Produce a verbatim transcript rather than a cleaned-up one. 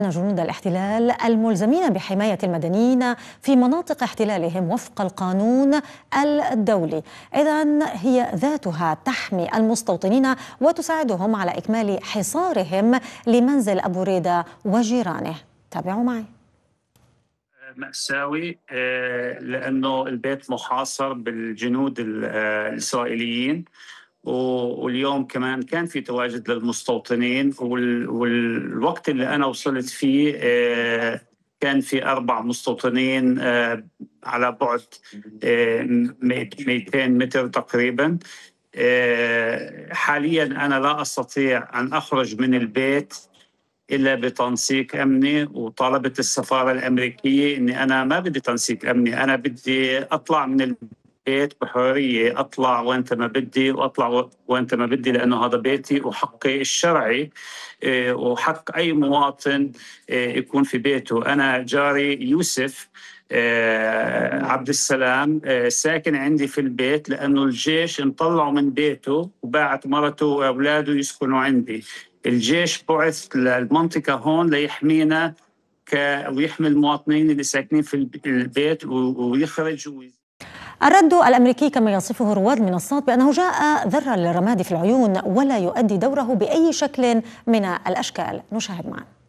جنود الاحتلال الملزمين بحماية المدنيين في مناطق احتلالهم وفق القانون الدولي، إذن هي ذاتها تحمي المستوطنين وتساعدهم على إكمال حصارهم لمنزل أبو ريدة وجيرانه. تابعوا معي. مأساوي لأنه البيت محاصر بالجنود الإسرائيليين، واليوم كمان كان في تواجد للمستوطنين، والوقت اللي أنا وصلت فيه كان في أربع مستوطنين على بعد مئتين متر تقريبا. حاليا أنا لا أستطيع أن أخرج من البيت إلا بتنسيق أمني، وطالبت السفارة الأمريكية إني أنا ما بدي تنسيق أمني، أنا بدي أطلع من البيت بحرية، أطلع وأنت ما بدي وأطلع وأنت ما بدي، لأنه هذا بيتي وحقي الشرعي وحق أي مواطن يكون في بيته. أنا جاري يوسف عبد السلام ساكن عندي في البيت، لأنه الجيش مطلعه من بيته وباعت مرته وأولاده يسكنوا عندي. الجيش بعث للمنطقة هون ليحمينا ك... ويحمي المواطنين اللي ساكنين في البيت ويخرج و... الرد الأمريكي كما يصفه رواد منصات بأنه جاء ذرة للرماد في العيون ولا يؤدي دوره بأي شكل من الأشكال. نشاهد معا.